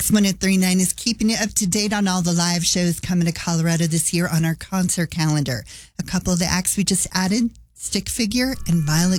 Kicks 103.9 is keeping you up to date on all the live shows coming to Colorado this year on our concert calendar. A couple of the acts we just added, Stick Figure and Violet